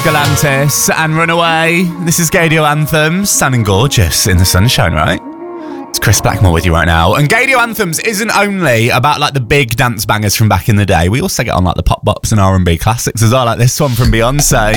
Galantis and Runaway. This is Gaydio Anthems, sounding gorgeous in the sunshine, right? It's Chris Blackmore with you right now. And Gaydio Anthems isn't only about like the big dance bangers from back in the day. We also get on like the pop bops and R&B classics as well, like this one from Beyonce.